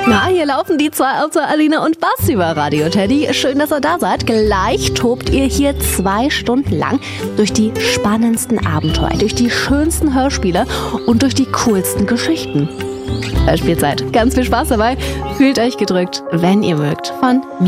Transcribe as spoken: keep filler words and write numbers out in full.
Na, hier laufen die zwei außer Alina und Basti über Radio Teddy. Schön, dass ihr da seid. Gleich tobt ihr hier zwei Stunden lang durch die spannendsten Abenteuer, durch die schönsten Hörspiele und durch die coolsten Geschichten. Hörspielzeit. Ganz viel Spaß dabei. Fühlt euch gedrückt, wenn ihr mögt. Von